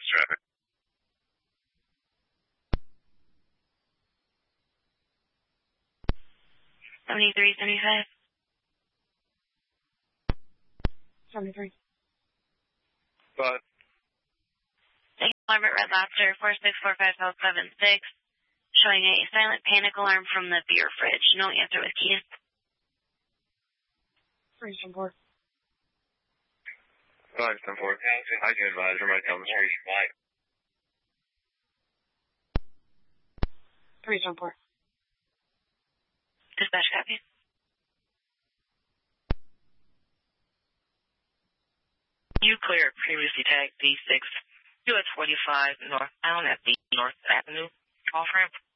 traffic. 7375. 73. But Thank you, alarm at Red Lobster, 464576, showing a silent panic alarm from the beer fridge. No answer with keys. 374. 574. I can advise. I'm right down the street. 374. Dispatch copy. You cleared previously tagged D6, US 45 northbound at the North Avenue off ramp.